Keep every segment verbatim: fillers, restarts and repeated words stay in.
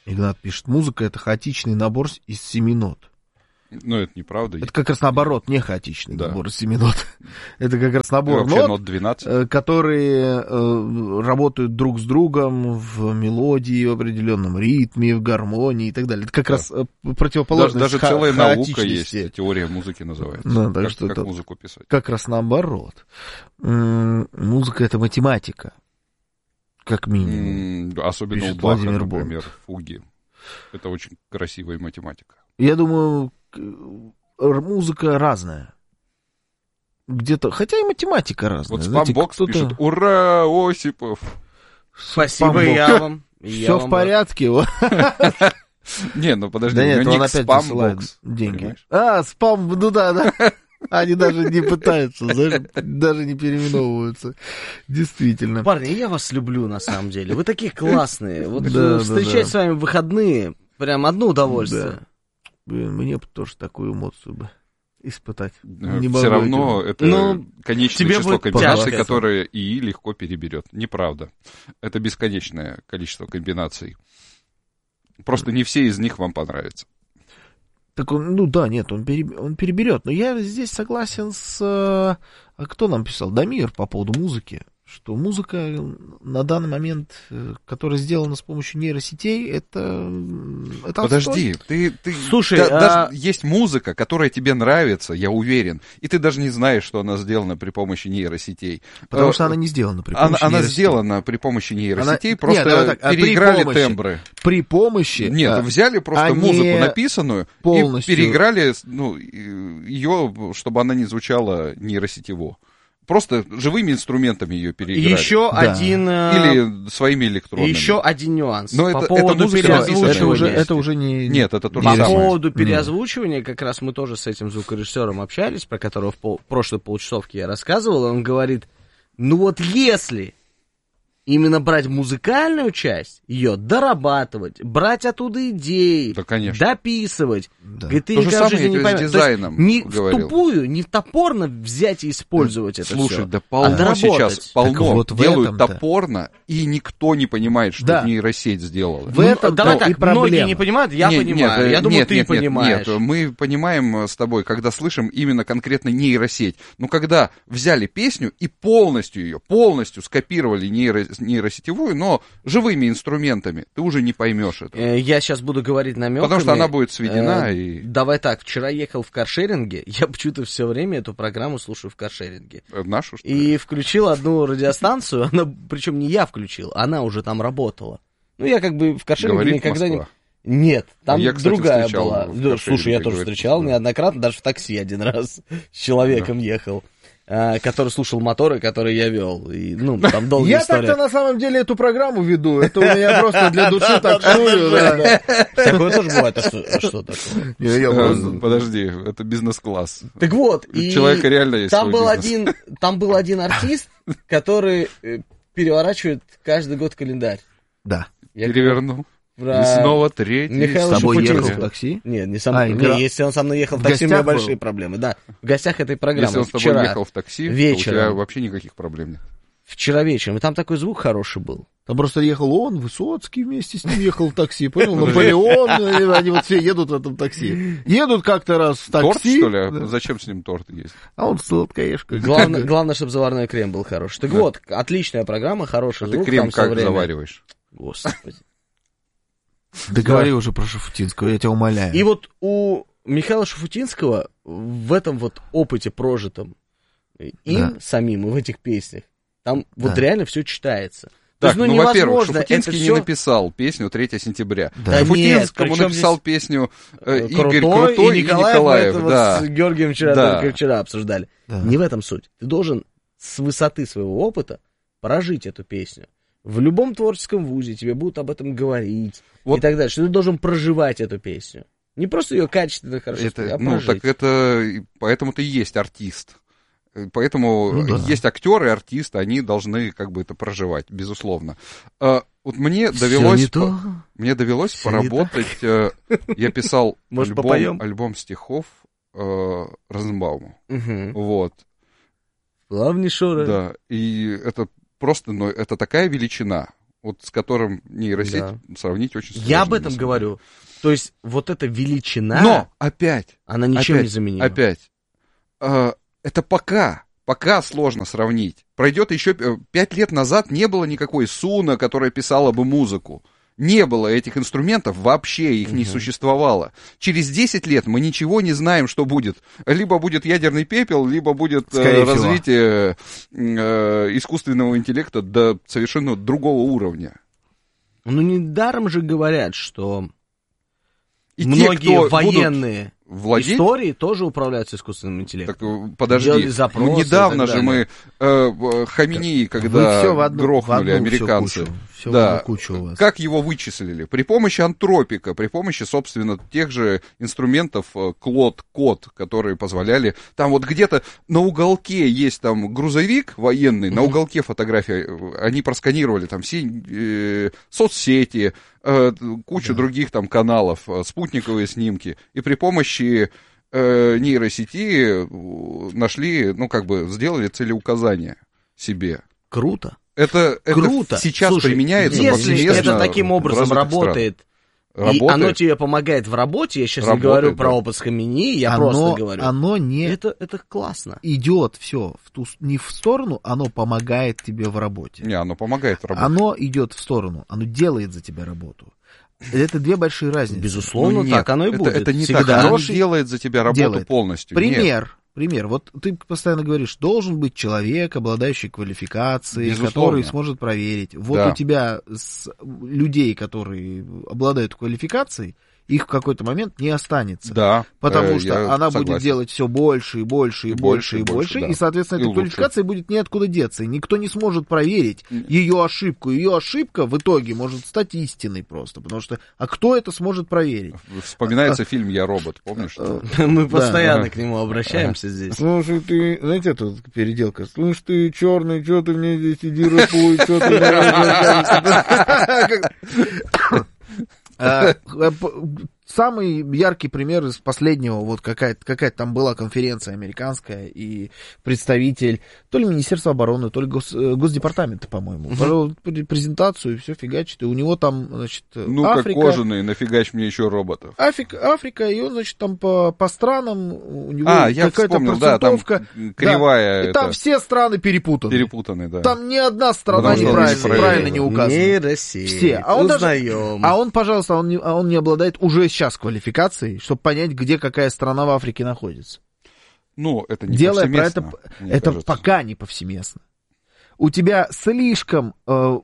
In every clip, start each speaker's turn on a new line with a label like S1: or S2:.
S1: Игнат пишет, музыка — это хаотичный набор из семи нот.
S2: Ну, это неправда.
S1: Это как раз наоборот, не хаотичный
S2: да.
S1: набор из семи нот. Это как раз набор
S2: нот,
S1: нот
S2: двенадцать.
S1: Которые э, работают друг с другом в мелодии, в определенном ритме, в гармонии и так далее. Это как да. раз э, противоположность
S2: Даже, даже
S1: ха-
S2: целая наука
S1: хаотичности.
S2: есть, теория музыки называется.
S1: Да, так
S2: как
S1: что
S2: как
S1: это
S2: музыку писать.
S1: Как раз наоборот. М-м, музыка — это математика. Как минимум.
S2: М-м, особенно
S1: пишет
S2: у Баха,
S1: Владимир
S2: например,
S1: Бонт.
S2: фуги. Это очень красивая математика.
S1: Я думаю, музыка разная. Где-то, хотя и математика разная.
S2: Вот Спамбокс пишет, ура, Осипов.
S3: Спасибо, я вам.
S1: Все в порядке.
S2: Не, ну подожди,
S1: да
S2: у
S1: нет,
S2: него
S1: он
S2: ник
S1: опять посылает
S2: Спамбокс.
S1: деньги. А, спам, ну да, да. Они даже не пытаются, даже не переименовываются. Действительно.
S3: Парни, я вас люблю, на самом деле. Вы такие классные. Вот
S1: да,
S3: встречать
S1: да, да.
S3: с вами в выходные, прям одно удовольствие.
S1: Да. Блин, мне бы тоже такую эмоцию бы испытать.
S2: Не Все равно этого. Это ну, конечное число комбинаций, которое ИИ легко переберет. Неправда. Это бесконечное количество комбинаций. Просто не все из них вам понравятся.
S1: Так он, ну да, нет, он, переб... он переберет. Но я здесь согласен с... А кто нам писал? Дамир по поводу музыки. Что музыка на данный момент, которая сделана с помощью нейросетей, это... это
S2: Подожди, ты, ты...
S3: Слушай,
S2: да,
S3: а...
S2: даже есть музыка, которая тебе нравится, я уверен, и ты даже не знаешь, что она сделана при помощи нейросетей.
S1: Потому что она не сделана при помощи
S2: она,
S1: нейросетей.
S2: Она сделана при помощи нейросетей,
S1: она...
S2: просто
S1: Нет, так,
S2: переиграли
S1: при помощи,
S2: тембры.
S1: При помощи...
S2: Нет,
S1: а,
S2: взяли просто
S1: а
S2: музыку написанную
S1: полностью...
S2: и переиграли ну, ее, чтобы она не звучала нейросетево. Просто живыми инструментами ее переиграли.
S3: Еще да. один...
S2: Или своими электронными.
S3: Еще один нюанс.
S2: Но
S3: по
S2: это,
S3: поводу
S2: это
S3: переозвучивания.
S1: Это уже, это уже не...
S2: Нет, это то же
S3: По
S2: самое.
S3: поводу переозвучивания, как раз мы тоже с этим звукорежиссером общались, про которого в пол, прошлой полчасовке я рассказывал, он говорит, ну вот если именно брать музыкальную часть, ее дорабатывать, брать оттуда идеи,
S2: да, конечно.
S3: дописывать.
S2: Да.
S3: Говорит, ты
S2: то же
S3: никогда в
S2: самое
S3: жизни не поймешь.
S2: с дизайном
S3: не
S2: говорил.
S3: в тупую, не топорно взять и использовать это
S2: Слушай,
S3: все.
S2: да полно
S3: а
S2: сейчас, полно
S1: вот
S2: делают топорно, и никто не понимает, что
S1: да.
S2: нейросеть сделала.
S3: В этом ну, давай
S1: ну,
S3: так,
S1: и проблема.
S3: Многие не понимают, я
S2: нет,
S3: понимаю,
S2: нет,
S3: я думаю,
S2: нет,
S3: ты
S2: нет,
S3: понимаешь.
S2: Нет, мы понимаем с тобой, когда слышим именно конкретно нейросеть. Но когда взяли песню и полностью ее, полностью скопировали нейро, нейросетевую, но живыми инструментами, ты уже не поймешь это.
S3: Я сейчас буду говорить намеками.
S2: Потому что она будет сведена.
S3: Э,
S2: и...
S3: Давай так, вчера ехал в каршеринге, я почему-то все время эту программу слушаю в каршеринге.
S2: Нашу, что
S3: ли? И включил одну радиостанцию, она, причем не я включил, она уже там работала. Ну, я как бы в каршеринге
S2: Говорит
S3: никогда
S2: Москва.
S3: не... Нет, там
S2: я, кстати,
S3: другая была. Да, слушай, я тоже
S2: говорит,
S3: встречал
S2: да.
S3: неоднократно, даже в такси один раз с человеком да. ехал. Который слушал моторы, которые я вел. И, ну, там долгая
S1: я
S3: история.
S1: так-то на самом деле эту программу веду. Это у меня просто для души таксую.
S3: Такое тоже бывает. А что такое?
S2: Подожди, это бизнес-класс.
S3: Так вот.
S2: У человека реально есть
S3: там был один, там был один артист, который переворачивает каждый год календарь.
S1: Да.
S2: Перевернул.
S3: Про...
S2: И снова третий.
S3: Михаил
S1: с тобой
S3: Шафутинский.
S1: ехал в такси?
S3: Нет, не со мной. А, не, если он со мной ехал в, в такси, у меня большие проблемы. Да, в гостях этой программы.
S2: Если он с тобой
S3: Вчера,
S2: ехал в такси,
S3: вечером,
S2: то у тебя вообще никаких проблем нет.
S3: Вчера вечером. И там такой звук хороший был.
S1: Там просто ехал он, Высоцкий вместе с ним ехал в такси, понял? Наполеон, они вот все едут в этом такси. Едут как-то раз в такси.
S2: Торт, что ли? Да. Зачем с ним торт есть?
S1: А он сладкоежка.
S3: Главное, главное, чтобы заварной крем был хороший. Так да. Вот, отличная программа, хороший
S2: а
S3: звук.
S2: Ты крем как
S3: время...
S2: завариваешь?
S3: Господи.
S1: Да говори уже про Шафутинского, я тебя умоляю.
S3: И вот у Михаила Шафутинского в этом вот опыте прожитом им да. самим и в этих песнях, там да. вот реально все читается.
S2: Так,
S3: есть, ну,
S2: ну, во-первых, Шафутинский
S3: все...
S2: не написал песню третьего сентября.
S3: Да.
S2: Шафутинскому
S3: Нет,
S2: написал песню э,
S3: Крутой,
S2: Игорь Крутой и Николаев. И Николаев
S3: это
S2: да.
S3: вот с Георгием вчера
S2: да.
S3: только вчера обсуждали. Да. Не в этом суть. Ты должен с высоты своего опыта прожить эту песню. В любом творческом вузе тебе будут об этом говорить вот. И так далее. Что ты должен проживать эту песню. Не просто ее качественно хорошо
S2: это,
S3: спеть, а
S2: ну,
S3: прожить.
S2: Так это... Поэтому ты и есть артист. Поэтому ну, да. есть актеры, артисты, они должны как бы это проживать, безусловно. А, вот мне довелось, по, мне довелось Все поработать. А, я писал альбом, альбом стихов а, Розенбауму.
S3: Угу.
S2: Вот.
S3: Славнейшора.
S2: Да, и это просто, ну, это такая величина. вот с которым нейросеть да. сравнить очень сложно.
S3: Я об этом говорю. То есть вот эта величина...
S2: Но опять...
S3: Она ничем
S2: опять,
S3: не заменима.
S2: Опять. Э, это пока... Пока сложно сравнить. Пройдет еще... Пять лет назад не было никакой Суна, которая писала бы музыку. Не было этих инструментов, вообще их угу. не существовало. Через десять лет мы ничего не знаем, что будет. Либо будет ядерный пепел, либо будет э, развитие э, искусственного интеллекта до совершенно другого уровня.
S3: Ну, недаром же говорят, что и многие те, военные
S2: владеть...
S3: истории тоже управляются искусственным интеллектом.
S2: Так, подожди,
S3: запросы,
S2: недавно же мы э, Хаминеи, когда одну, грохнули американцы,
S1: все
S2: да,
S1: кучу у вас.
S2: Как его вычислили? При помощи антропика, при помощи, собственно, тех же инструментов Клод-код, которые позволяли... Там вот где-то на уголке есть там грузовик военный, mm-hmm. на уголке фотография, они просканировали там все э, соцсети, э, кучу да. других там каналов, спутниковые снимки, и при помощи э, нейросети нашли, ну, как бы, сделали целеуказание себе.
S3: Круто.
S2: Это,
S3: Круто.
S2: это сейчас
S3: Слушай,
S2: применяется
S3: если это таким образом работает, работает, и оно тебе помогает в работе, я сейчас работает, не говорю про да. опыт с Хамини, я оно, просто говорю.
S1: Оно не...
S3: Это, это классно.
S1: Идет все в ту, не в сторону, оно помогает тебе в работе.
S2: Не, оно помогает в работе.
S1: Оно идет в сторону, оно делает за тебя работу. Это две большие разницы.
S3: Безусловно, ну, нет, так оно и
S2: это,
S3: будет.
S2: Это не
S3: Всегда.
S2: так, оно делает за тебя работу
S1: делает.
S2: полностью.
S1: Пример.
S2: Нет.
S1: Пример. Вот ты постоянно говоришь, должен быть человек, обладающий квалификацией,
S2: Безусловно.
S1: который сможет проверить. Вот
S2: да.
S1: у тебя с людей, которые обладают квалификацией, их в какой-то момент не останется.
S2: Да,
S1: потому
S2: э,
S1: что она
S2: согласен.
S1: будет делать все больше и больше и, и больше и больше, больше да. и, соответственно, эта квалификация будет неоткуда деться. И никто не сможет проверить ее ошибку. Ее ошибка в итоге может стать истиной просто. Потому что, а кто это сможет проверить?
S2: Вспоминается а, фильм «Я робот», помнишь?
S3: Мы постоянно к нему обращаемся здесь.
S1: Слушай, ты, знаете, тут переделка. Слушай, ты черный, что ты мне здесь иди рапуй, что ты... Самый яркий пример из последнего, вот какая-то, какая-то там была конференция американская, и представитель то ли Министерства обороны, то ли гос, Госдепартамента, по-моему, uh-huh. презентацию, и все фигачит, и у него там, значит,
S2: ну, Африка... Ну, как кожаные, нафигач мне еще роботов.
S1: Африка, Африка, и он, значит, там по, по странам, у него
S2: а, я
S1: какая-то
S2: вспомнил, процентовка. Да, там кривая.
S1: Да, и
S2: это...
S1: там все страны перепутаны.
S2: Перепутаны, да.
S1: Там ни одна страна неправильно, не правильно не указана.
S3: Нейросеть.
S1: Все. А он, даже, а он, пожалуйста, он не, а он не обладает уже сейчас квалификацией, чтобы понять, где какая страна в Африке находится.
S2: Ну, это не
S1: Делая
S2: повсеместно.
S1: Про это, это пока не повсеместно. У тебя слишком э,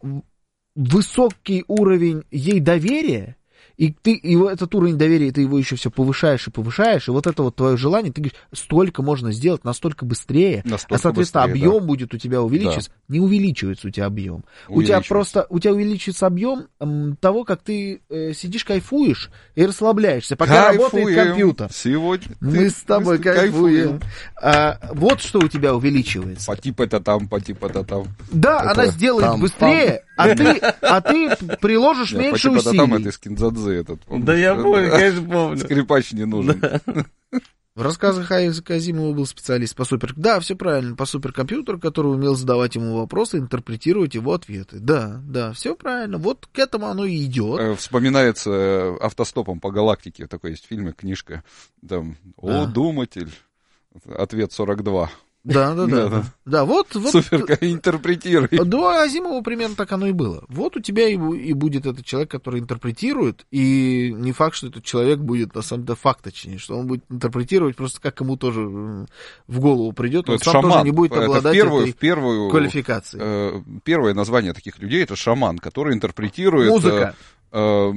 S1: высокий уровень ей доверия, и ты и этот уровень доверия, ты его еще все повышаешь и повышаешь, и вот это вот твое желание, ты говоришь, столько можно сделать настолько быстрее, настолько а, соответственно, быстрее, объем да. будет у тебя увеличиваться. Да. Не увеличивается у тебя объем. У тебя просто, у тебя увеличивается объем м, того, как ты э, сидишь, кайфуешь и расслабляешься, пока кайфуем. Работает компьютер.
S2: Сегодня
S1: мы с тобой мы кайфуем. кайфуем. А, вот что у тебя увеличивается.
S2: По типу это там, по типу это там.
S1: Да, это она сделает там, быстрее, там. А, ты, а ты приложишь
S2: Нет,
S1: меньше
S2: по
S1: усилий.
S2: Там это из Киндзадзы этот. Помнишь?
S3: Да я помню, конечно помню.
S2: Скрипач не нужен.
S1: Да. В рассказах Айзека Казимова был специалист по супер... Да, все правильно, по суперкомпьютеру, который умел задавать ему вопросы, интерпретировать его ответы. Да, да, все правильно. Вот к этому оно и идет.
S2: Вспоминается «Автостопом по галактике». Такой есть фильм, книжка. Там «О, да. думатель». Ответ сорок два.
S1: Да, да, да. Да, да вот, вот.
S2: Супер, интерпретируй.
S1: Да, Азимова примерно так оно и было. Вот у тебя и, и будет этот человек, который интерпретирует, и не факт, что этот человек будет, на самом деле, факт точнее, что он будет интерпретировать просто как ему тоже в голову придет, он сам шаман. Тоже не будет обладать
S2: это в первую,
S1: этой
S2: в первую,
S1: квалификацией.
S2: Э, первое название таких людей — это шаман, который интерпретирует...
S1: Музыка.
S2: то,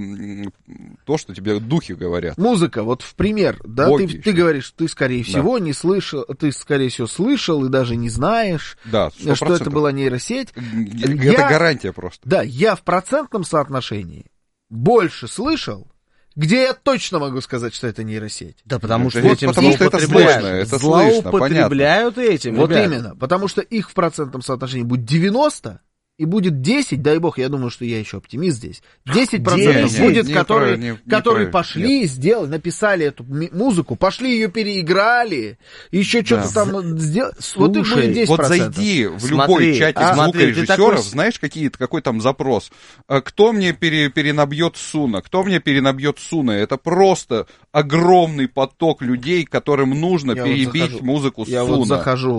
S2: что тебе духи говорят.
S1: Музыка, вот в пример, да, ты, ты говоришь, ты, скорее всего, да. не слышал, ты, скорее всего, слышал и даже не знаешь,
S2: да,
S1: что это была нейросеть.
S2: Это
S1: я,
S2: гарантия просто.
S1: Да, я в процентном соотношении больше слышал, где я точно могу сказать, что это нейросеть.
S3: Да, потому что
S2: вот,
S3: этим
S2: потому что это слышно, это
S3: злоупотребляют слышно, этим.
S1: Вот
S3: ребят.
S1: именно, потому что их в процентном соотношении будет девяносто, и будет десять, дай бог, я думаю, что я еще оптимист здесь, десять процентов
S3: десять
S1: будет,
S2: не,
S1: которые,
S2: не, не,
S1: которые
S2: не
S1: пошли,
S2: нет.
S1: сделали, написали эту музыку, пошли ее переиграли, еще что-то
S2: да.
S1: там сделали.
S3: Вот
S1: их будет десять процентов.
S2: Вот зайди в
S3: Смотри,
S2: любой чате
S3: а,
S2: звукорежиссеров,
S3: такой...
S2: знаешь, какие, какой там запрос? Кто мне пере, перенабьет Суна? Кто мне перенабьет Суна? Это просто огромный поток людей, которым нужно
S1: я
S2: перебить
S1: вот
S2: музыку
S1: я
S2: Суна.
S1: Вот захожу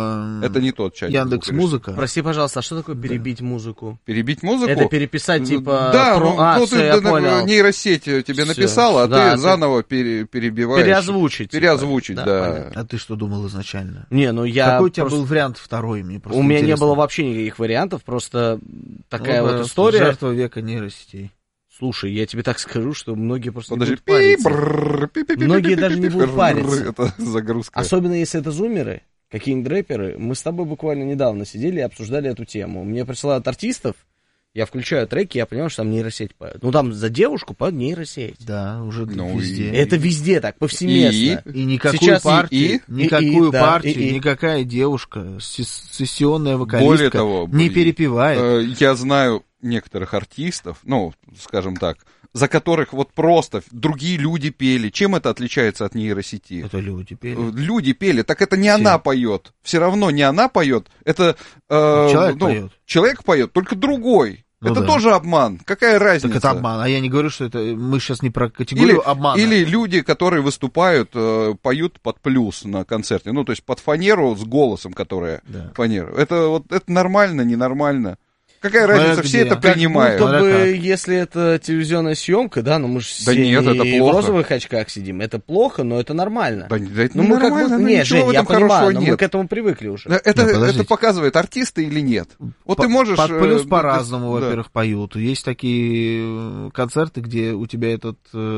S1: в
S2: Это не тот чат.
S1: Яндекс.Музыка.
S3: Прости, пожалуйста, а что такое перебить музыку?
S2: Перебить музыку?
S3: Это переписать, типа...
S2: Да,
S3: про...
S2: ну,
S3: а,
S2: ну
S3: все,
S2: ты
S3: я
S2: да,
S3: понял.
S2: нейросеть тебе
S3: Всё.
S2: написала, а
S3: Да,
S2: ты
S3: ты...
S2: заново пере, перебиваешь.
S3: Переозвучить.
S2: Переозвучить,
S3: типа.
S2: да.
S3: Да,
S1: а ты что думал изначально?
S3: Не, ну я...
S1: Какой у тебя
S3: просто...
S1: был вариант второй? Мне просто
S3: У меня
S1: интересно.
S3: не было вообще никаких вариантов, просто такая
S1: ну,
S3: вот история.
S1: Жертва века нейросетей.
S3: Слушай, я тебе так скажу, что многие просто
S2: Подожди.
S3: не будут париться.
S2: Пи-бррр, пи-пи-пи-пи-пи-пи-пи-пи.
S3: Многие даже не будут париться.
S2: Это загрузка.
S3: Особенно если это зумеры, какие-нибудь рэперы. Мы с тобой буквально недавно сидели и обсуждали эту тему. Мне присылают артистов, я включаю треки, я понимаю, что там нейросеть поет. Ну там за девушку поет нейросеть.
S1: Да, уже
S2: Ну,
S1: везде.
S2: и-
S3: Это везде так, повсеместно.
S1: И никакую
S3: Сейчас и-
S1: партию,
S2: и-
S1: никакую
S3: и- и, да,
S1: партию,
S3: и- и.
S1: никакая девушка, сес- сессионная вокалистка
S2: Более того,
S1: не
S2: блин,
S1: перепевает.
S2: э, я знаю некоторых артистов, ну, скажем так, за которых вот просто другие люди пели. Чем это отличается от нейросети?
S1: Это люди пели.
S2: Люди пели, так это не
S1: Все.
S2: она поет. Все равно не она поет, это э,
S1: Человек
S2: ну,
S1: поет.
S2: человек поет, только другой.
S1: Ну
S2: это
S1: да.
S2: тоже обман. Какая разница?
S1: Так это обман. А я не говорю, что это... Мы сейчас не про категорию
S2: Или,
S1: обмана.
S2: или люди, которые выступают, э, поют под плюс на концерте. Ну, то есть под фанеру с голосом, которая
S1: Да.
S2: фанера. Это, вот, это нормально, ненормально. Какая
S1: Смотря
S2: разница, все
S1: где.
S2: это принимают.
S3: Как будто
S1: Смотря
S3: бы,
S1: как.
S3: если это телевизионная съемка, да, ну мы же
S2: Да
S3: все
S2: нет,
S3: не
S2: это
S3: в
S2: плохо.
S3: розовых очках сидим. Это плохо, но это нормально.
S2: Да, да это
S3: Ну, мы как
S2: нормально,
S3: будто...
S2: ну,
S3: Нет,
S2: ничего
S3: Жень,
S2: в
S3: я
S2: этом
S3: понимаю,
S2: хорошего
S3: но
S2: нет.
S3: мы к этому привыкли уже.
S2: Это,
S1: Ну,
S2: это
S1: подождите.
S2: показывает, артисты или нет. Вот
S1: По-
S2: ты можешь...
S1: Под плюс
S2: э,
S1: по-разному,
S2: да.
S1: во-первых, поют. Есть такие э, концерты, где у тебя этот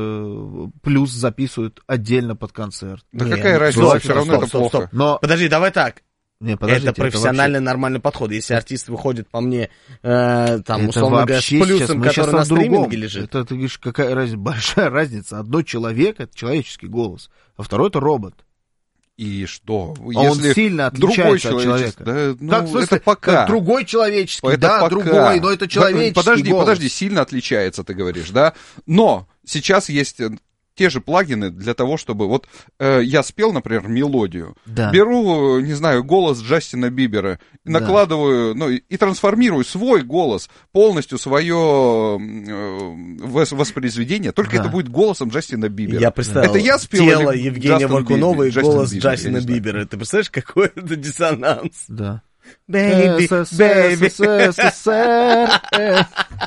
S1: э, плюс записывают отдельно под концерт.
S2: Да
S3: Нет,
S2: какая
S3: ну,
S2: разница,
S3: стоп,
S2: все
S3: стоп,
S2: равно
S3: стоп,
S2: это
S3: стоп,
S2: плохо.
S3: стоп.
S1: Но...
S3: Подожди, давай так.
S1: Не, подождите,
S3: это профессиональный
S1: вообще-
S3: нормальный подход. Если артист выходит по мне, э, там,
S1: Это
S3: условно говоря, с
S1: вообще сейчас-
S3: плюсом,
S1: мы сейчас
S3: который
S1: о
S3: на стриминге
S1: другом.
S3: лежит.
S1: Это, ты говоришь, какая разница? Большая разница. Одно человек — это человеческий голос, а второй — это робот.
S2: И что?
S1: А он сильно
S2: другой
S1: отличается от
S2: человеческий,
S1: человека.
S2: да, ну,
S1: Как, в смысле,
S2: это пока.
S1: как другой человеческий,
S2: Это
S1: да,
S2: пока.
S1: другой, но это человеческий
S2: Подожди,
S1: голос.
S2: подожди, сильно отличается, ты говоришь, да? Но сейчас есть те же плагины для того, чтобы... Вот э, я спел, например, мелодию,
S1: Да.
S2: беру, не знаю, голос Джастина Бибера,
S1: Да.
S2: накладываю, ну, и трансформирую свой голос, полностью свое э, вос- воспроизведение, только
S1: Да.
S2: это будет голосом Джастина Бибера.
S3: Я представил
S2: Это я спел
S3: тело
S2: или
S3: Евгения
S2: Джастин
S3: Варкунова
S2: Бибер?
S3: и
S2: Джастин
S3: голос
S2: Бибер, я
S3: Джастина
S2: не знаю.
S3: Бибера. Ты представляешь, какой это диссонанс?
S1: Да.
S3: Бэйби, бэйби.
S1: СССР.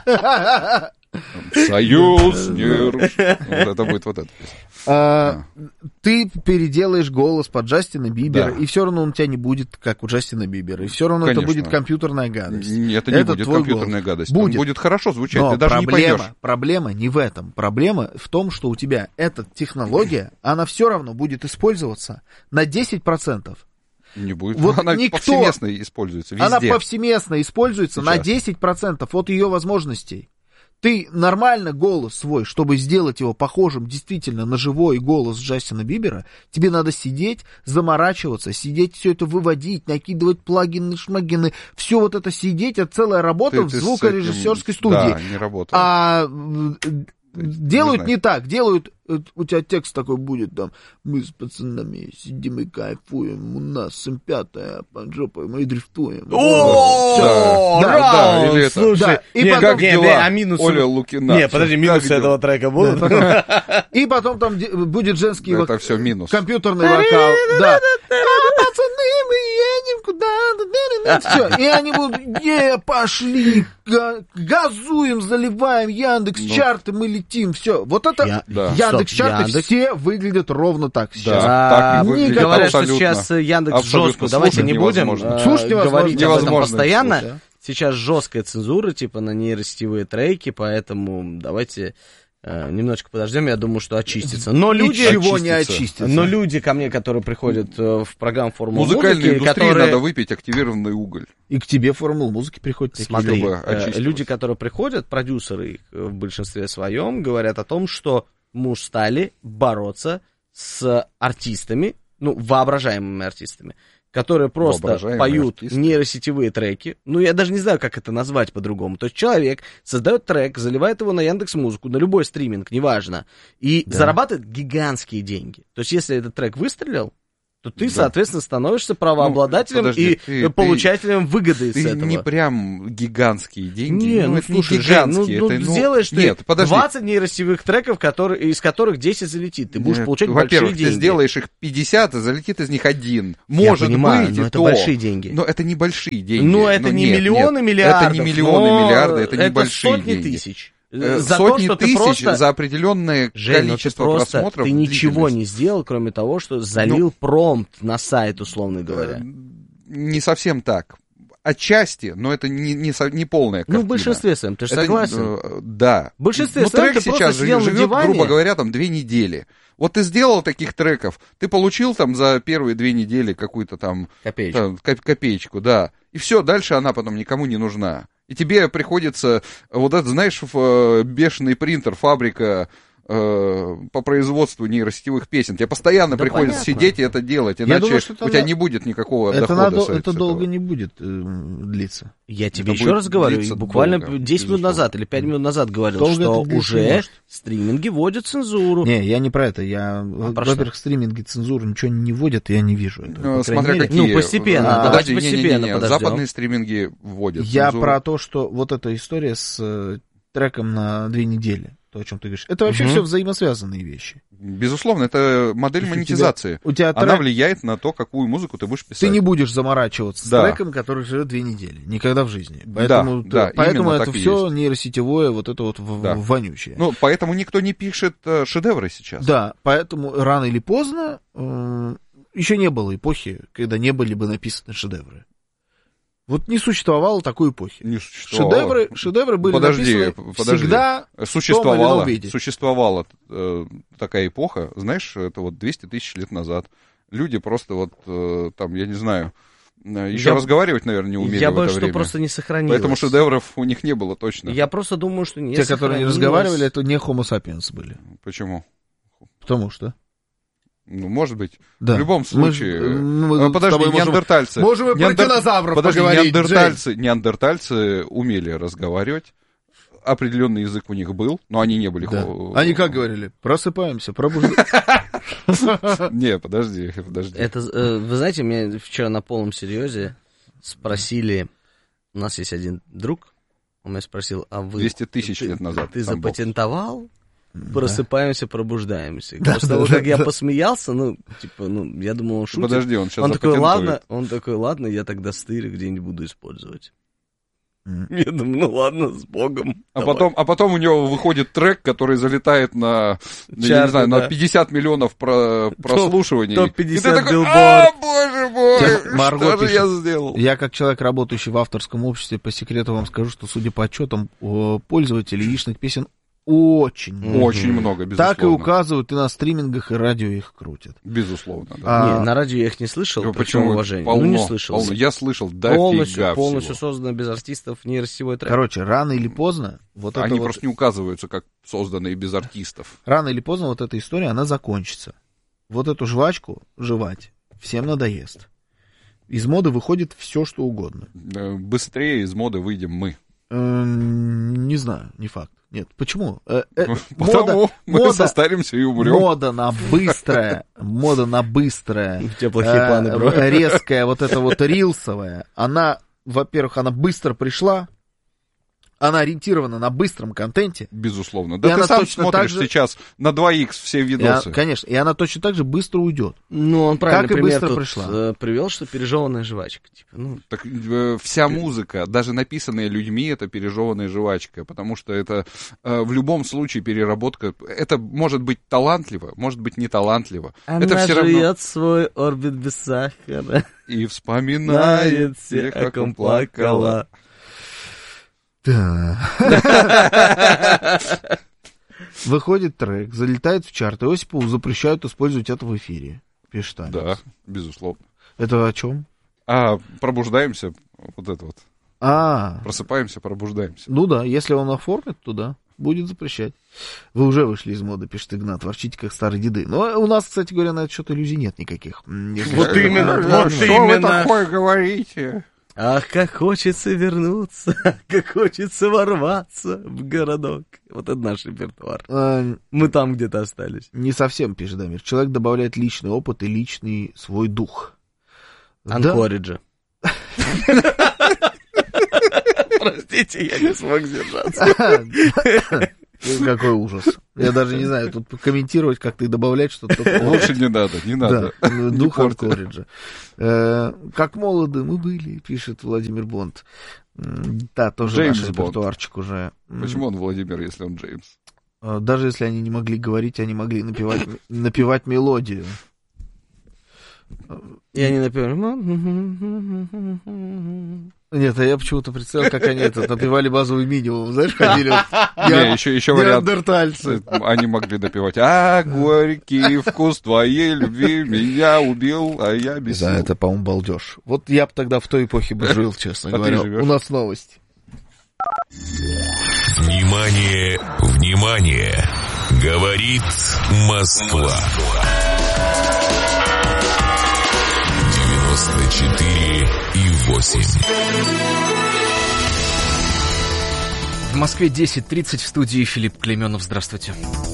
S2: Союз не руш- Вот это будет вот это.
S1: А, Ты переделаешь голос под Джастина Бибера,
S2: Да.
S1: и все равно он у тебя не будет, как у Джастина Бибера. И все равно
S2: Конечно.
S1: это будет компьютерная гадость.
S2: Нет, это не
S1: Это
S2: будет
S1: твой
S2: компьютерная
S1: голос.
S2: гадость.
S1: Будет.
S2: Он будет хорошо звучать,
S1: Но
S2: ты даже не
S1: проблема,
S2: пойдешь.
S1: проблема не в этом. Проблема в том, что у тебя эта технология, она все равно будет использоваться на десять процентов.
S2: Не будет.
S1: Вот
S2: Она
S1: никто-
S2: повсеместно используется везде.
S1: Она повсеместно используется на
S2: Сейчас.
S1: десять процентов от ее возможностей. Ты нормально голос свой, чтобы сделать его похожим действительно на живой голос Джастина Бибера, тебе надо сидеть, заморачиваться, сидеть, все это выводить, накидывать плагины, шмагины, все вот это сидеть, это целая работа
S2: Ты-
S1: в
S2: ты с
S1: звукорежиссерской
S2: этим-
S1: студии.
S2: Да, не работает.
S1: А э, делают
S2: знаю.
S1: не так, делают, э, у тебя текст такой будет там, мы с пацанами сидим и кайфуем, у нас эм пятая под жопой, мы дрифтуем.
S3: О,
S1: Да,
S2: да,
S3: раунд,
S2: или это.
S3: слушай.
S1: Да, и
S3: Не,
S1: потом-
S3: как
S2: не,
S3: дела?
S2: не,
S3: А минусы?
S2: Оля Лукина.
S3: Не, подожди,
S2: Как
S3: минусы
S2: дела?
S3: этого трека будут?
S1: И потом там де- будет женский
S2: Это
S1: вок-
S2: все минус.
S1: компьютерный вокал. Да. А, пацаны, мы едем куда-то. Все. И они будут, е, пошли, га- газуем, заливаем Яндекс.Чарты, мы летим. Все. Вот это
S3: Я-
S2: Да.
S1: Яндекс.Чарты
S3: Стоп, Яндекс.
S1: все выглядят ровно так сейчас.
S2: Да, так и выглядит
S3: Говорят, что
S2: абсолютно.
S3: сейчас Яндекс
S2: Абсолютно.
S3: жестко. Давайте
S2: Слушать
S3: не будем
S2: невозможно.
S3: э,
S1: Слушать невозможно.
S3: говорить об этом
S2: Невозможно
S3: постоянно.
S1: слушать,
S3: Сейчас жесткая цензура, типа на нейросетевые треки, поэтому давайте э, немножечко подождем. Я думаю, что очистится. Но люди,
S1: Ничего не
S2: очистится.
S1: очистится.
S3: но люди ко мне, которые приходят э, в программу Формула
S2: Музыкальной
S3: музыки,
S2: индустрии
S3: которые...
S2: надо выпить активированный уголь.
S1: И к тебе формул музыки приходит. такие
S3: Смотри,
S2: чтобы
S3: э,
S2: очистилось.
S3: люди, которые приходят, продюсеры их э, в большинстве своем, говорят о том, что мы уж стали бороться с артистами, ну, воображаемыми артистами, которые просто поют артисты. Нейросетевые треки. Ну, я даже не знаю, как это назвать по-другому. То есть человек создает трек, заливает его на Яндекс.Музыку, на любой стриминг, неважно, и да. зарабатывает гигантские деньги. То есть если этот трек выстрелил, то ты, да. соответственно, становишься правообладателем ну, подожди, и ты, получателем ты, выгоды
S2: ты
S3: с этого.
S2: Не прям гигантские деньги.
S3: Не,
S2: ну,
S3: ну,
S2: это
S3: слушай,
S2: не гигантские.
S3: Жень, ну,
S2: это,
S3: ну,
S2: ну,
S3: сделаешь
S2: нет,
S3: ты
S2: подожди.
S3: двадцать нейросетевых треков, которые, из которых десять залетит. Ты будешь
S2: нет,
S3: получать
S2: во-первых,
S3: большие деньги.
S2: Во-первых, ты сделаешь их пятьдесят, и залетит из них один. Может
S3: Я понимаю,
S2: быть,
S3: но
S2: и
S3: это
S2: то.
S3: большие деньги.
S2: Но это не большие деньги.
S3: Ну, это
S2: но
S3: не
S2: нет,
S3: миллионы
S2: нет,
S3: миллиардов.
S2: Это не миллионы миллиарды, это не большие
S3: сотни
S2: деньги.
S3: тысяч. За
S2: Сотни
S3: то, что
S2: тысяч
S3: ты просто...
S2: за определенное
S3: Жень,
S2: количество
S3: ну ты просто,
S2: просмотров.
S3: Ты ничего не сделал, кроме того, что залил ну, промпт на сайт, условно говоря.
S2: Не совсем так. Отчасти, но это не, не, не полная картина.
S3: Ну, в большинстве своем, ты же
S2: это,
S3: согласен?
S2: Э, да.
S3: В большинстве
S2: ну,
S3: своем
S2: трек
S3: ты
S2: сейчас
S3: просто
S2: живет, грубо говоря, там две недели. Вот ты сделал таких треков, ты получил там за первые две недели какую-то там...
S3: Копеечку.
S2: Там, коп- копеечку, да. И все, дальше она потом никому не нужна. И тебе приходится, вот это, знаешь, бешеный принтер, фабрика э, по производству нейросетевых песен. Тебе постоянно да приходится понятно. Сидеть и это делать, иначе думаю, у тебя не будет никакого
S1: это
S2: дохода.
S1: Надо,
S2: с,
S1: это
S2: с
S1: долго не будет э, длиться.
S3: Я тебе это еще раз говорю, буквально долго, десять минут назад или пять минут назад говорил, долго что уже стриминги вводят цензуру.
S1: Не, я не про это. Я, а во-первых, стриминги цензуру ничего не вводят, я не вижу этого.
S2: Ну, смотря мере. Какие.
S3: Ну, постепенно. А,
S2: подожди,
S3: давайте
S2: не,
S3: постепенно
S2: не, не, не. Западные стриминги вводят
S1: Я
S2: цензуру.
S1: про то, что вот эта история с э, треком на две недели. То, о чем ты говоришь. Это вообще угу. все взаимосвязанные вещи.
S2: Безусловно, это модель монетизации.
S1: У тебя, у тебя
S2: Она
S1: трек...
S2: влияет на то, какую музыку ты будешь писать.
S1: Ты не будешь заморачиваться
S2: да.
S1: с треком, который живет две недели. Никогда в жизни. Поэтому,
S2: да,
S1: ты...
S2: да,
S1: поэтому это все
S2: есть.
S1: нейросетевое, вот это вот да. вонючее.
S2: Ну, поэтому никто не пишет э, шедевры сейчас.
S1: Да, поэтому рано или поздно э, еще не было эпохи, когда не были бы написаны шедевры. Вот не существовало такой эпохи.
S2: Не существовало.
S1: Шедевры, шедевры были
S2: подожди,
S1: написаны
S2: подожди.
S1: всегда
S2: существовала,
S1: в том или ином виде.
S2: Существовала э, такая эпоха, знаешь, это вот двести тысяч лет назад. Люди просто вот э, там, я не знаю, еще я, разговаривать, наверное, не умели
S3: я
S2: в
S3: боюсь,
S2: это время.
S3: что просто не сохранилось.
S2: Поэтому шедевров у них не было точно.
S3: Я просто думаю, что не
S1: Те, которые не разговаривали, это не Homo sapiens были.
S2: Почему?
S1: Потому что...
S2: Ну, может быть.
S1: Да.
S2: В любом случае.
S1: Мы,
S2: мы подожди, неандертальцы.
S1: Можем и про
S2: неандер...
S1: динозавров
S2: подожди,
S1: поговорить,
S2: неандертальцы, неандертальцы умели разговаривать. Определенный язык у них был, но они не были...
S1: Да. Они как говорили? Просыпаемся, пробуждаемся.
S2: Не, подожди, подожди.
S3: Это, вы знаете, меня вчера на полном серьезе спросили... У нас есть один друг, он меня спросил, а вы...
S2: двести тысяч лет назад.
S3: Ты запатентовал?
S1: Да.
S3: Просыпаемся, пробуждаемся.
S1: Да,
S3: После
S1: да,
S3: того,
S1: да,
S3: как
S1: да.
S3: я посмеялся, ну, типа, ну, я думал, он шутит.
S2: Подожди, он сейчас
S3: он такой,
S2: запатентует.
S3: ладно, он такой, ладно, я тогда стырь где-нибудь буду использовать. Mm. Я думаю, ну ладно, с Богом.
S2: А потом, а потом у него выходит трек, который залетает на, Чарты, я не знаю, да. на пятьдесят миллионов про, прослушиваний.
S3: топ пятьдесят
S2: и ты такой,
S3: билборд.
S2: А, боже мой,
S1: Марго
S2: что
S1: пишет,
S2: же я сделал?
S1: Я, как человек, работающий в авторском обществе, по секрету вам скажу, что, судя по отчетам, пользователей яичных песен очень
S2: Очень много, много, безусловно.
S1: Так и указывают и на стримингах, и радио их крутят.
S2: Безусловно, да.
S3: А, не, на радио я их не слышал,
S2: ну,
S3: почему уважение?
S2: Полно,
S3: ну, не слышал.
S2: Полно. Я слышал, да,
S3: полностью, полностью создано без артистов нейросетевой трек.
S1: Короче, рано или поздно... Вот
S2: Они
S1: это
S2: просто
S1: вот...
S2: не указываются, как созданные без артистов.
S1: Рано или поздно вот эта история, она закончится. Вот эту жвачку жевать всем надоест. Из моды выходит все, что угодно.
S2: Быстрее из моды выйдем мы.
S1: Не знаю, не факт. Нет, почему? Э, э,
S2: Потому
S1: мода,
S2: мы
S1: мода,
S2: состаримся и умрем.
S1: Мода на быстрое, мода на быстрое,
S3: у тебя плохие э, планы, бро.
S1: резкая, вот эта вот рилсовая, она, во-первых, она быстро пришла, она ориентирована на быстром контенте.
S2: Безусловно. Да и ты сам смотришь же... сейчас на два икс все видосы.
S1: И, конечно, и она точно так же быстро уйдет.
S3: Ну, он правильно
S1: как и быстро
S3: тут
S1: пришла.
S3: Э, привел, что пережеванная жвачка. Типа, ну...
S2: Так, э, вся музыка, даже написанная людьми, это пережеванная жвачка, потому что это э, в любом случае переработка. Это может быть талантливо, может быть не талантливо.
S3: Она
S2: это все
S3: жует
S2: равно...
S3: свой орбит без сахара.
S2: И вспоминает все, как он плакала.
S1: Да. Выходит трек, залетает в чарт, и Осипову запрещают использовать это в эфире. Пишет Аня.
S2: Да, безусловно.
S1: Это о чем?
S2: А, пробуждаемся, вот это вот.
S1: А.
S2: Просыпаемся, пробуждаемся.
S1: Ну да, если он оформит, то да. будет запрещать. Вы уже вышли из моды, пишет Игнат, ворчите, как старые деды. Но у нас, кстати говоря, на этот счет иллюзий нет никаких.
S3: Вот именно, вот
S2: что
S3: именно.
S2: вы такое говорите?
S3: Ах, как хочется вернуться, как хочется ворваться в городок. Вот это наш репертуар. А, мы там где-то остались.
S1: Не совсем, пишет Дамир. Человек добавляет личный опыт и личный свой дух.
S3: Анкориджа. Простите, я не смог сдержаться.
S1: Какой ужас. Я даже не знаю, тут комментировать как-то и добавлять что-то.
S2: Лучше не надо, не надо.
S1: Да, дух Анкориджа. Как молоды мы были, пишет Владимир Бонд. Да, тоже
S2: Джеймс
S1: наш репертуарчик Бонд. Уже.
S2: Почему он Владимир, если он Джеймс?
S1: Даже если они не могли говорить, они могли напевать, напевать мелодию.
S3: Я не напеваю.
S1: Нет, а я почему-то представил, как они это напевали базовый минимум. Знаешь, ходили
S2: не, еще, еще
S1: неандертальцы.
S2: Они могли допевать: а, горький вкус твоей любви меня убил, а я бесил.
S1: Да, это, по-моему, балдеж. Вот я бы тогда в той эпохе бы жил, честно говоря. У нас новость.
S4: Внимание, внимание! Говорит Москва. девяносто четыре и восемь.
S5: В Москве десять тридцать, в студии Филипп Клейменов. Здравствуйте.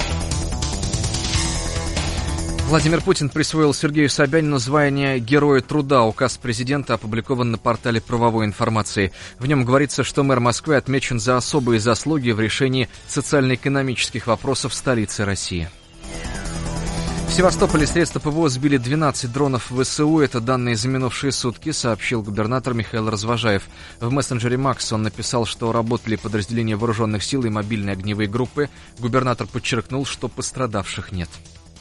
S5: Владимир Путин присвоил Сергею Собянину звание Героя труда. Указ президента опубликован на портале правовой информации. В нем говорится, что мэр Москвы отмечен за особые заслуги в решении социально-экономических вопросов столицы России. В Севастополе средства ПВО сбили двенадцать дронов ВСУ. Это данные за минувшие сутки, сообщил губернатор Михаил Развожаев. В мессенджере Макс он написал, что работали подразделения вооруженных сил и мобильные огневые группы. Губернатор подчеркнул, что пострадавших нет.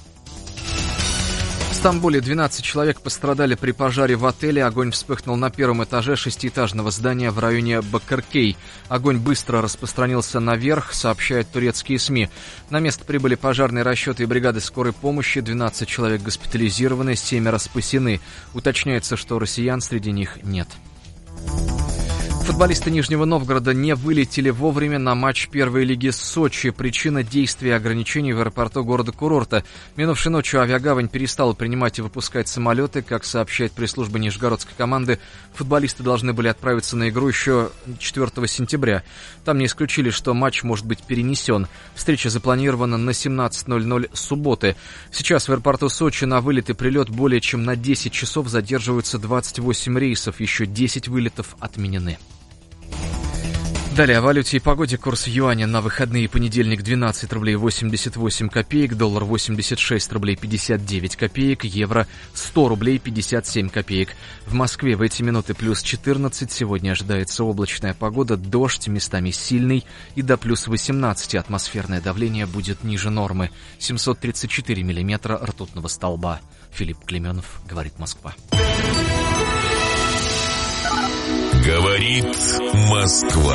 S5: В Стамбуле двенадцать человек пострадали при пожаре в отеле. Огонь вспыхнул на первом этаже шестиэтажного здания в районе Бакыркей. Огонь быстро распространился наверх, сообщают турецкие СМИ. На место прибыли пожарные расчеты и бригады скорой помощи. двенадцать человек госпитализированы, семеро спасены. Уточняется, что россиян среди них нет. Футболисты Нижнего Новгорода не вылетели вовремя на матч первой лиги с Сочи. Причина действия ограничений в аэропорту города-курорта. Минувшей ночью авиагавань перестала принимать и выпускать самолеты. Как сообщает пресс-служба нижегородской команды, футболисты должны были отправиться на игру еще четвёртого сентября. Там не исключили, что матч может быть перенесен. Встреча запланирована на семнадцать ноль ноль субботы. Сейчас в аэропорту Сочи на вылет и прилет более чем на десять часов задерживаются двадцать восемь рейсов. Еще десять вылетов отменены. Далее о валюте и погоде. Курс юаня на выходные: понедельник двенадцать рублей восемьдесят восемь копеек, доллар восемьдесят шесть рублей пятьдесят девять копеек, евро сто рублей пятьдесят семь копеек. В Москве в эти минуты плюс четырнадцать, сегодня ожидается облачная погода, дождь, местами сильный, и до плюс восемнадцать атмосферное давление будет ниже нормы, семьсот тридцать четыре миллиметра ртутного столба. Филипп Клейменов, говорит Москва.
S4: Говорит Москва.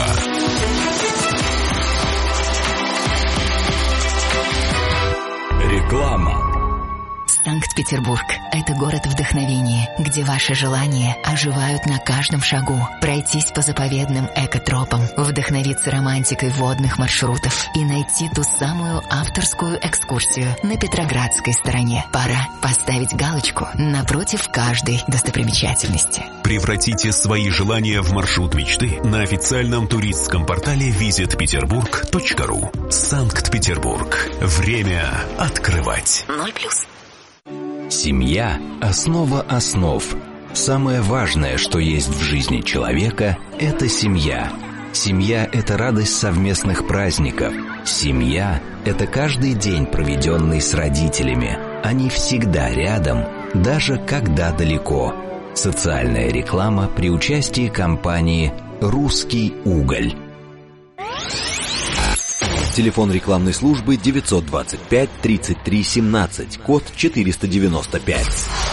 S4: Реклама.
S6: Санкт-Петербург – это город вдохновения, где ваши желания оживают на каждом шагу. Пройтись по заповедным экотропам, вдохновиться романтикой водных маршрутов и найти ту самую авторскую экскурсию на Петроградской стороне. Пора поставить галочку напротив каждой достопримечательности.
S4: Превратите свои желания в маршрут мечты на официальном туристском портале визит петербург точка ру. Санкт-Петербург. Время открывать.
S6: Ноль плюс.
S7: Семья – основа основ. Самое важное, что есть в жизни человека – это семья. Семья – это радость совместных праздников. Семья – это каждый день, проведенный с родителями. Они всегда рядом, даже когда далеко. Социальная реклама при участии компании «Русский уголь».
S8: Телефон рекламной службы девятьсот двадцать пять тридцать три семнадцать, код четыреста девяносто пять.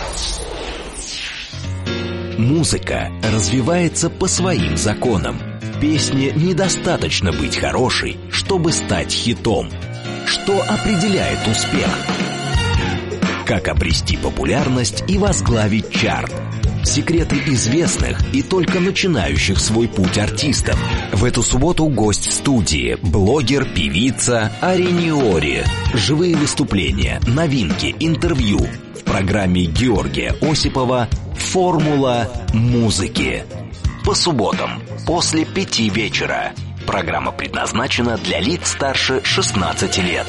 S7: Музыка развивается по своим законам. Песне недостаточно быть хорошей, чтобы стать хитом. Что определяет успех? Как обрести популярность и возглавить чарт? секреты известных и только начинающих свой путь артистов. В эту субботу гость студии, блогер, певица Ариниори. Живые выступления, новинки, интервью в программе Георгия Осипова «Формула музыки». По субботам после пяти вечера. Программа предназначена для лиц старше шестнадцати лет.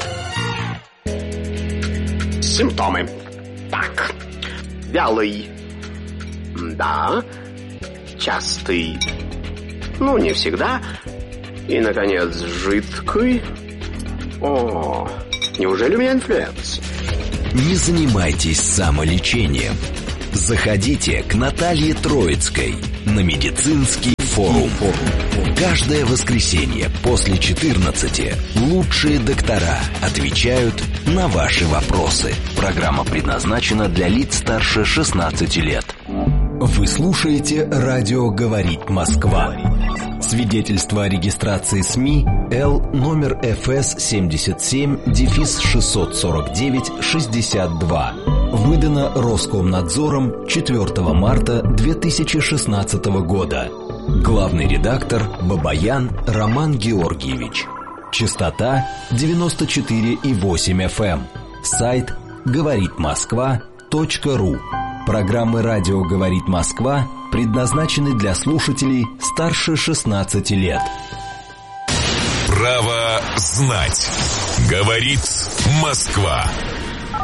S9: Симптомы. Так. Вялый. Да. Частый. Ну, не всегда. И, наконец, жидкий. О, неужели у меня инфлюенс?
S7: Не занимайтесь самолечением. Заходите к Наталье Троицкой на медицинский форум. Каждое воскресенье после четырнадцати лучшие доктора отвечают на ваши вопросы. Программа предназначена для лиц старше шестнадцати лет. Вы слушаете «Радио говорит Москва». Свидетельство о регистрации СМИ Л номер эф эс семьдесят семь шестьсот сорок девять шестьдесят два. Выдано Роскомнадзором четвёртого марта две тысячи шестнадцатого года. Главный редактор Бабаян Роман Георгиевич. Частота девяносто четыре и восемь эф эм. Сайт говорит москва точка ру. Программы «Радио говорит Москва» предназначены для слушателей старше шестнадцати лет.
S4: Право знать. Говорит Москва.